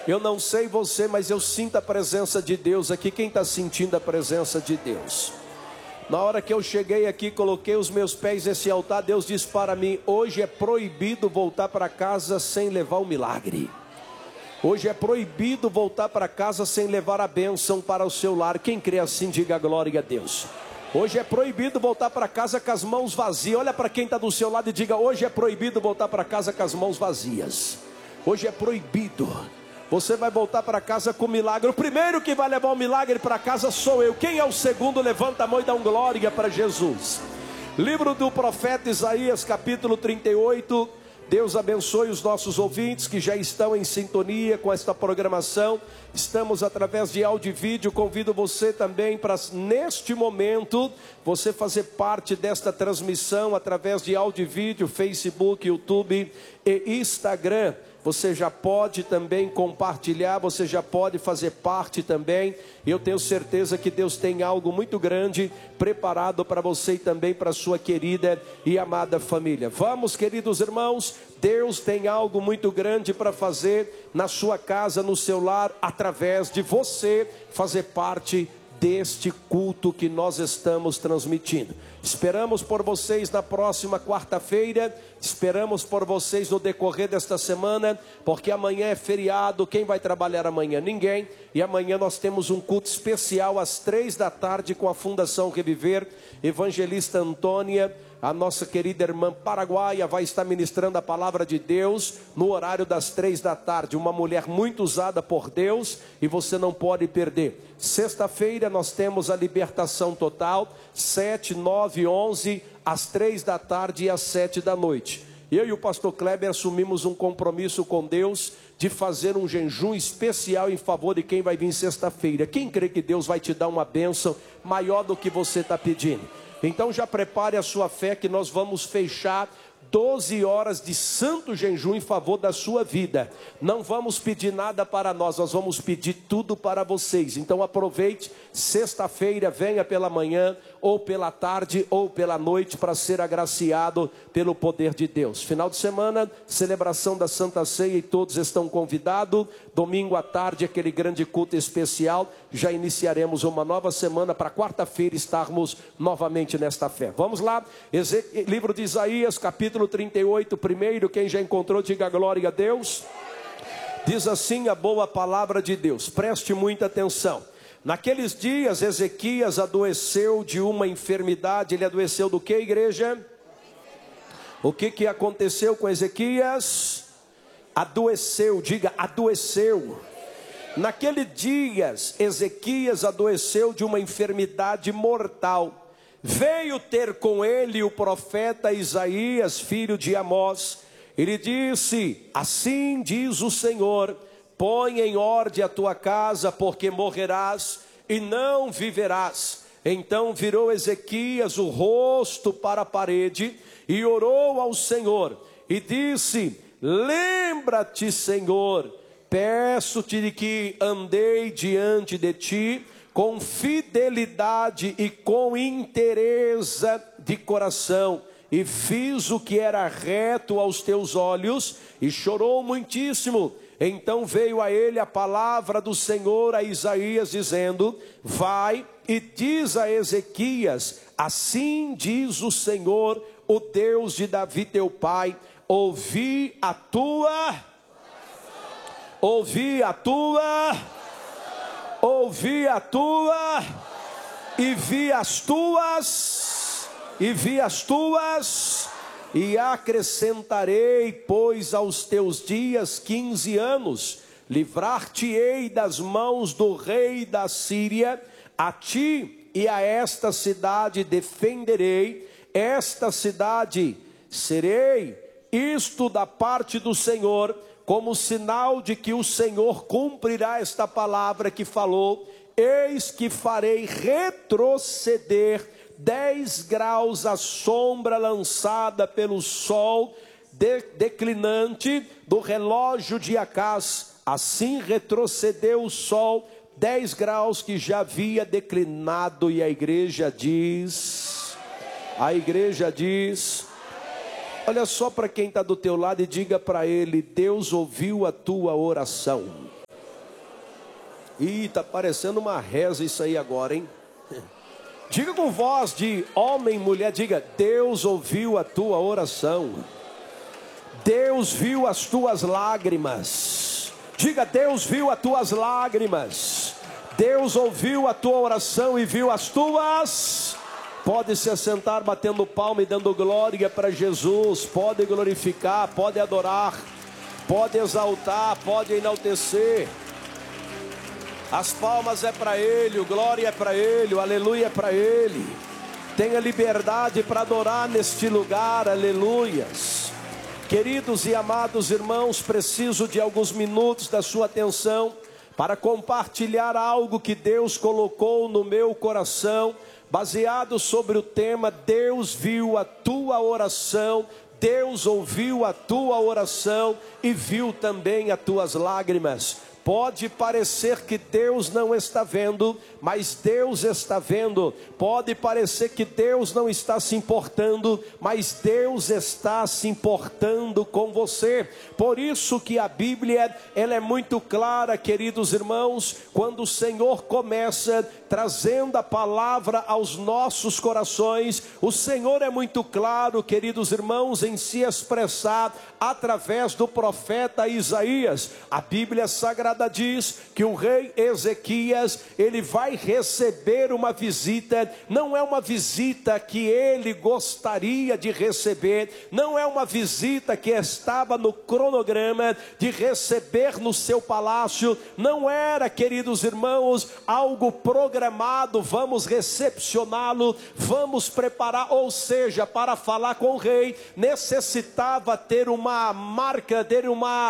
Eu não sei você, mas eu sinto a presença de Deus aqui. Quem está sentindo a presença de Deus? Na hora que eu cheguei aqui, coloquei os meus pés nesse altar, Deus disse para mim: hoje é proibido voltar para casa sem levar o milagre. Hoje é proibido voltar para casa sem levar a bênção para o seu lar. Quem crê assim, diga glória a Deus. Hoje é proibido voltar para casa com as mãos vazias. Olha para quem está do seu lado e diga: hoje é proibido voltar para casa com as mãos vazias. Hoje é proibido. Você vai voltar para casa com milagre. O primeiro que vai levar o milagre para casa sou eu. Quem é o segundo? Levanta a mão e dá um glória para Jesus. Livro do profeta Isaías, capítulo 38. Deus abençoe os nossos ouvintes que já estão em sintonia com esta programação. Estamos através de áudio e vídeo. Convido você também para, neste momento, você fazer parte desta transmissão através de áudio e vídeo, Facebook, YouTube e Instagram. Você já pode também compartilhar, você já pode fazer parte também. Eu tenho certeza que Deus tem algo muito grande preparado para você e também para a sua querida e amada família. Vamos, queridos irmãos, Deus tem algo muito grande para fazer na sua casa, no seu lar, através de você fazer parte deste culto que nós estamos transmitindo. Esperamos por vocês na próxima quarta-feira, esperamos por vocês no decorrer desta semana, porque amanhã é feriado. Quem vai trabalhar amanhã? Ninguém. E amanhã nós temos um culto especial às 3 da tarde com a Fundação Reviver. Evangelista Antônia, a nossa querida irmã paraguaia, vai estar ministrando a palavra de Deus no horário das 3 da tarde. Uma mulher muito usada por Deus e você não pode perder. Sexta-feira nós temos a libertação total, 7, 9, 11, às 3 da tarde e às 7 da noite. Eu e o pastor Kleber assumimos um compromisso com Deus de fazer um jejum especial em favor de quem vai vir sexta-feira. Quem crê que Deus vai te dar uma bênção maior do que você está pedindo? Então já prepare a sua fé que nós vamos fechar 12 horas de santo jejum em favor da sua vida. Não vamos pedir nada para nós vamos pedir tudo para vocês. Então aproveite, sexta-feira, venha pela manhã, ou pela tarde, ou pela noite, para ser agraciado pelo poder de Deus. Final de semana, celebração da Santa Ceia e todos estão convidados. Domingo à tarde, aquele grande culto especial. Já iniciaremos uma nova semana para quarta-feira estarmos novamente nesta fé. Vamos lá, livro de Isaías, capítulo 38, primeiro, quem já encontrou, diga glória a Deus. Diz assim a boa palavra de Deus, preste muita atenção. Naqueles dias Ezequias adoeceu de uma enfermidade. Ele adoeceu do que, igreja? O que aconteceu com Ezequias? Adoeceu, diga adoeceu. Naqueles dias Ezequias adoeceu de uma enfermidade mortal. Veio ter com ele o profeta Isaías, filho de Amós. Ele disse: assim diz o Senhor, põe em ordem a tua casa, porque morrerás e não viverás. Então virou Ezequias o rosto para a parede e orou ao Senhor e disse: lembra-te, Senhor, peço-te que andei diante de ti com fidelidade e com inteireza de coração, e fiz o que era reto aos teus olhos, e chorou muitíssimo. Então veio a ele a palavra do Senhor a Isaías, dizendo: vai e diz a Ezequias, assim diz o Senhor, o Deus de Davi teu pai, ouvi a tua e vi as tuas, e acrescentarei, pois, aos teus dias 15 anos, livrar-te-ei das mãos do rei da Síria, a ti e a esta cidade defenderei, esta cidade serei, isto da parte do Senhor, como sinal de que o Senhor cumprirá esta palavra que falou. Eis que farei retroceder 10 graus a sombra lançada pelo sol declinante do relógio de Acás. Assim retrocedeu o sol 10 graus que já havia declinado. E a igreja diz, olha só para quem está do teu lado e diga para ele: Deus ouviu a tua oração. Ih, está parecendo uma reza isso aí agora, hein? Diga com voz de homem, mulher, diga: Deus ouviu a tua oração. Deus viu as tuas lágrimas. Diga: Deus viu as tuas lágrimas. Deus ouviu a tua oração e viu as tuas. Pode se assentar batendo palma e dando glória para Jesus. Pode glorificar, pode adorar, pode exaltar, pode enaltecer. As palmas é para Ele, o glória é para Ele, o aleluia é para Ele. Tenha liberdade para adorar neste lugar, aleluias. Queridos e amados irmãos, preciso de alguns minutos da sua atenção para compartilhar algo que Deus colocou no meu coração, baseado sobre o tema: Deus viu a tua oração, Deus ouviu a tua oração e viu também as tuas lágrimas. Pode parecer que Deus não está vendo, mas Deus está vendo. Pode parecer que Deus não está se importando, mas Deus está se importando com você. Por isso que a Bíblia, ela é muito clara, queridos irmãos, quando o Senhor começa trazendo a palavra aos nossos corações. O Senhor é muito claro, queridos irmãos, em se expressar através do profeta Isaías. A Bíblia Sagrada diz que o rei Ezequias, ele vai receber uma visita. Não é uma visita que ele gostaria de receber, não é uma visita que estava no cronograma de receber no seu palácio, não era, queridos irmãos, algo programado. Vamos recepcioná-lo, vamos preparar, ou seja, para falar com o rei, necessitava ter uma marca, ter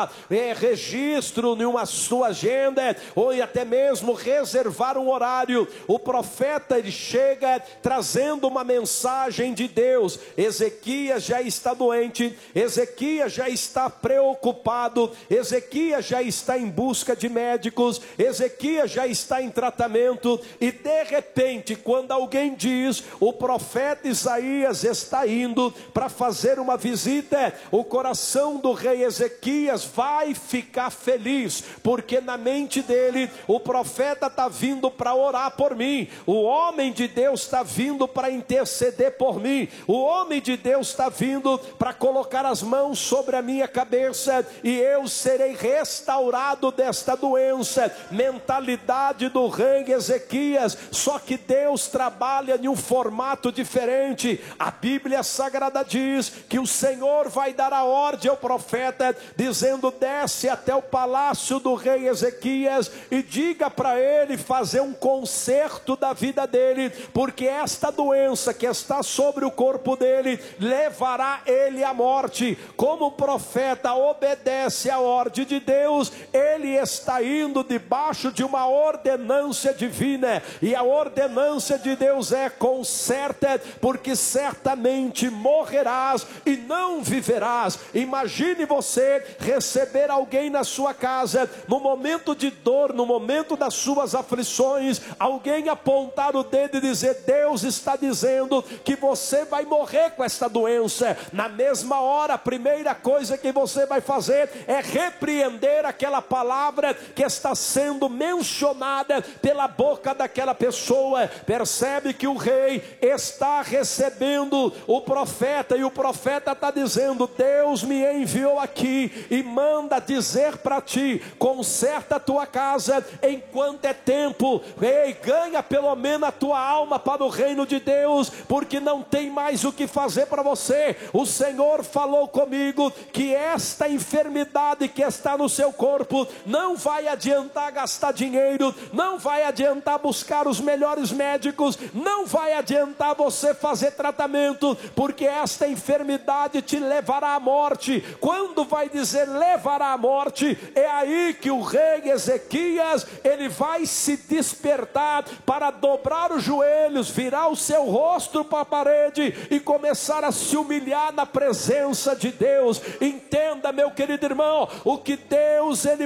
registro em uma sua agenda, ou até mesmo reservar um horário. O profeta, ele chega trazendo uma mensagem de Deus. Ezequias já está doente, Ezequias já está preocupado, Ezequias já está em busca de médicos, Ezequias já está em tratamento, e de repente, quando alguém diz: o profeta Isaías está indo para fazer uma visita, o coração do rei Ezequias vai ficar feliz, porque na mente dele, o profeta está vindo para orar por mim, o homem de Deus está vindo para interceder por mim, o homem de Deus está vindo para colocar as mãos sobre a minha cabeça, e eu serei restaurado desta doença. Mentalidade do rei Ezequias. Só que Deus trabalha em um formato diferente. A Bíblia Sagrada diz que o Senhor vai dar a ordem ao profeta, dizendo: desce até o palácio do rei Ezequias e diga para ele fazer um conserto da vida dele, porque esta doença que está sobre o corpo dele levará ele à morte. Como o profeta obedece à ordem de Deus, ele está indo debaixo de uma ordenância divina, e a ordenância de Deus é: conserta, porque certamente morrerás e não viverás. Imagine você receber alguém na sua casa, no momento de dor, no momento das suas aflições, alguém apontar o dedo e dizer: Deus está dizendo que você vai morrer com esta doença. Na mesma hora, a primeira coisa que você vai fazer é repreender aquela palavra que está sendo mencionada pela boca daquela pessoa. Percebe que o rei está recebendo o profeta, e o profeta está dizendo: Deus me enviou aqui e manda dizer para ti: conserta a tua casa enquanto é tempo. Ei, ganha pelo menos a tua alma para o reino de Deus, porque não tem mais o que fazer para você. O Senhor falou comigo que esta enfermidade que está no seu corpo não vai adiantar gastar dinheiro, não vai adiantar buscar os melhores médicos, não vai adiantar você fazer tratamento, porque esta enfermidade te levará à morte. Quando vai dizer levará à morte, é aí que o rei Ezequias, ele vai se despertar para dobrar os joelhos, virar o seu rosto para a parede e começar a se humilhar na presença de Deus. Entenda, meu querido irmão, o que Deus ele pode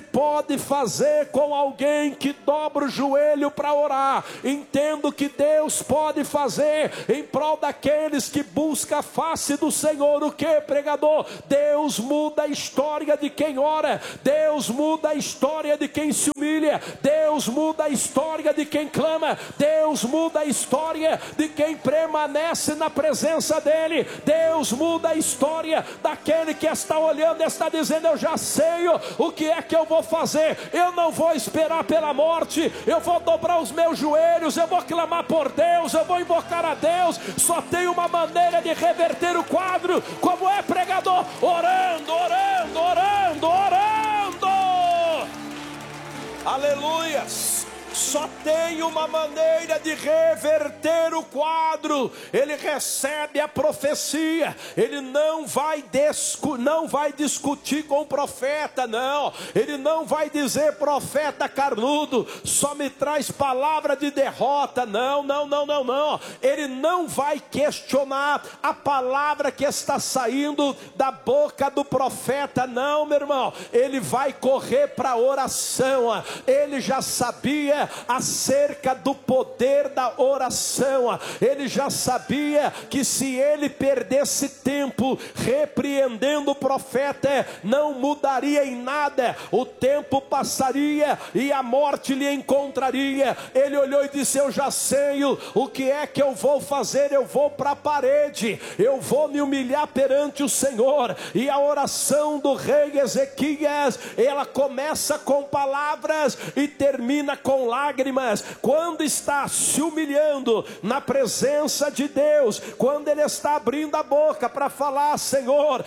pode fazer com alguém que dobra o joelho para orar. Entendo que Deus pode fazer em prol daqueles que buscam a face do Senhor. O que, pregador? Deus muda a história de quem ora. Deus muda a história de quem se humilha. Deus muda a história de quem clama. Deus muda a história de quem permanece na presença dele. Deus muda a história daquele que está olhando e está dizendo: eu já sei o que é que eu vou fazer. Eu não vou esperar pela morte. Eu vou dobrar os meus joelhos. Eu vou clamar por Deus. Eu vou invocar a Deus. Só tem uma maneira de reverter o quadro. Como é, pregador? Orando, orando, orando, orando. Aleluias. Só tem uma maneira de reverter o quadro. Ele recebe a profecia. Ele não vai discutir com o profeta, não. Ele não vai dizer: profeta carnudo, só me traz palavra de derrota. Não, não, não, não, não. Ele não vai questionar a palavra que está saindo da boca do profeta, não, meu irmão. Ele vai correr para a oração. Ele já sabia acerca do poder da oração. Ele já sabia que se ele perdesse tempo repreendendo o profeta, não mudaria em nada. O tempo passaria e a morte lhe encontraria. Ele olhou e disse: eu já sei o que é que eu vou fazer. Eu vou para a parede, eu vou me humilhar perante o Senhor. E a oração do rei Ezequias, ela começa com palavras e termina com lágrimas. Quando está se humilhando na presença de Deus, quando ele está abrindo a boca para falar: Senhor,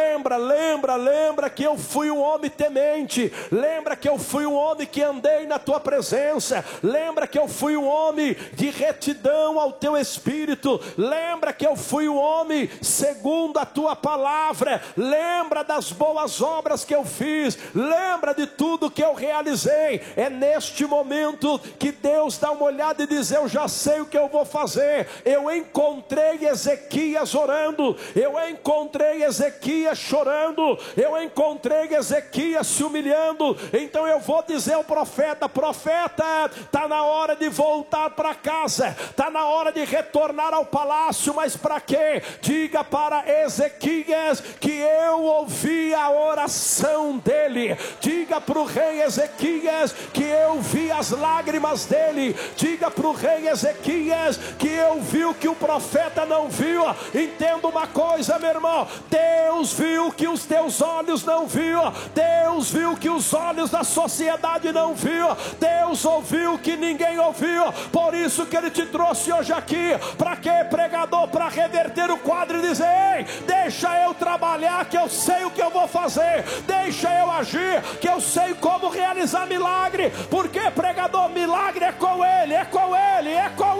lembra que eu fui um homem temente, lembra que eu fui um homem que andei na tua presença, lembra que eu fui um homem de retidão ao teu espírito, lembra que eu fui um homem segundo a tua palavra, lembra das boas obras que eu fiz, lembra de tudo que eu realizei. É neste momento que Deus dá uma olhada e diz: eu já sei o que eu vou fazer. Eu encontrei Ezequias orando, eu encontrei Ezequias chorando, eu encontrei Ezequias se humilhando. Então eu vou dizer ao profeta: profeta, está na hora de voltar para casa, está na hora de retornar ao palácio. Mas para quê? Diga para Ezequias que eu ouvi a oração dele. Diga para o rei Ezequias que eu vi as lágrimas dele. Diga para o rei Ezequias que eu vi o que o profeta não viu. Entenda uma coisa, meu irmão: Deus viu que os teus olhos não viu. Deus viu que os olhos da sociedade não viu. Deus ouviu que ninguém ouviu. Por isso que ele te trouxe hoje aqui. Para quê, pregador? Para reverter o quadro e dizer: ei, deixa eu trabalhar, que eu sei o que eu vou fazer. Deixa eu agir, que eu sei como realizar milagre. Porque, pregador, milagre é com ele, é com ele, é com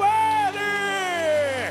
ele.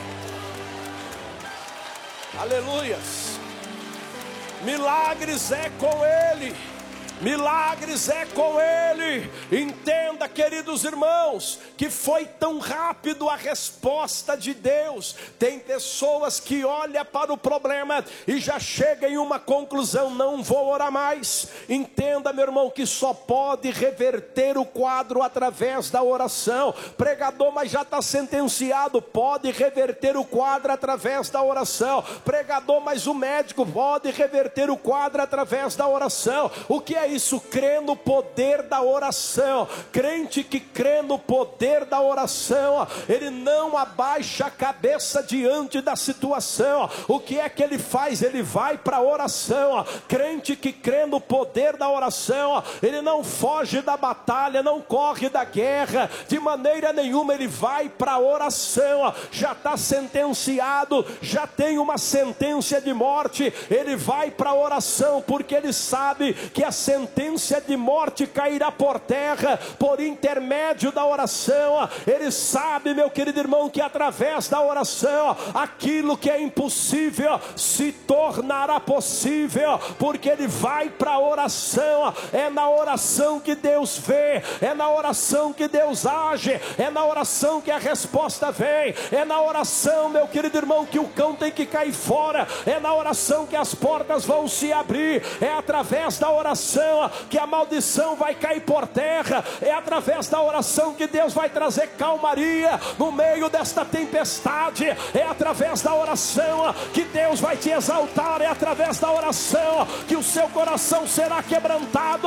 Aleluias. Milagres é com ele. Milagres é com ele. Entenda, queridos irmãos, que foi tão rápido a resposta de Deus. Tem pessoas que olham para o problema e já chegam em uma conclusão: não vou orar mais. Entenda, meu irmão, que só pode reverter o quadro através da oração. Pregador, mas já está sentenciado. Pode reverter o quadro através da oração. Pregador, mas o médico pode reverter o quadro através da oração. O que é isso? Crê no poder da oração. Crente que crê no poder da oração, ele não abaixa a cabeça diante da situação. O que é que ele faz? Ele vai para a oração. Crente que crê no poder da oração, ele não foge da batalha, não corre da guerra de maneira nenhuma. Ele vai para a oração. Já está sentenciado, já tem uma sentença de morte. Ele vai para a oração porque ele sabe que a sentença de morte cairá por terra por intermédio da oração. Ele sabe, meu querido irmão, que através da oração aquilo que é impossível se tornará possível, porque ele vai para a oração. É na oração que Deus vê, é na oração que Deus age, é na oração que a resposta vem, é na oração, meu querido irmão, que o cão tem que cair fora, é na oração que as portas vão se abrir, é através da oração oração que a maldição vai cair por terra. É através da oração que Deus vai trazer calmaria no meio desta tempestade. É através da oração que Deus vai te exaltar. É através da oração que o seu coração será quebrantado.